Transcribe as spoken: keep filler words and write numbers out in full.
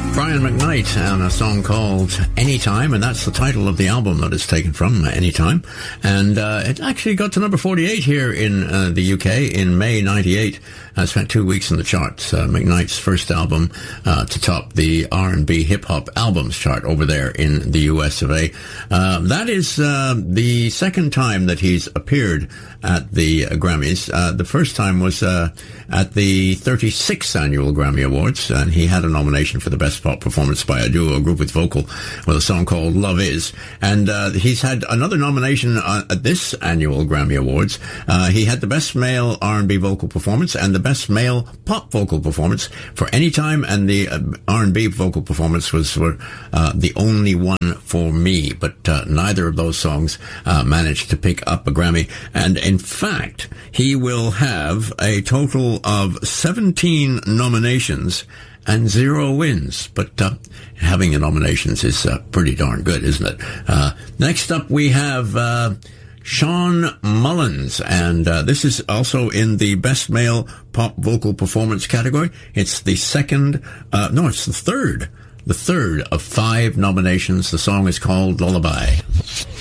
Brian McKnight and a song called Anytime, and that's the title of the album that it's taken from, Anytime. And uh, it actually got to number forty-eight here in uh, the U K in May ninety-eight. I spent two weeks in the charts. Uh, McKnight's first album uh, to top the R and B hip-hop albums chart over there in the U S of A. Uh, that is uh, the second time that he's appeared at the uh, Grammys. Uh, the first time was uh, at the thirty-sixth Annual Grammy Awards, and he had a nomination for the Best Pop Performance by a Duo, a Group with Vocal, with a song called Love Is. And uh, he's had another nomination uh, at this Annual Grammy Awards. Uh, he had the Best Male R and B Vocal Performance and the Best Male Pop Vocal Performance for Anytime, and the uh, R and B Vocal Performance was for uh, The Only One for Me. But uh, neither of those songs uh, managed to pick up a Grammy. And in fact, he will have a total of seventeen nominations and zero wins. But uh, having the nominations is uh, pretty darn good, isn't it? Uh, next up, we have uh, Shawn Mullins, and uh, this is also in the Best Male Pop Vocal Performance category. It's the second, uh, no, it's the third, the third of five nominations. The song is called Lullaby.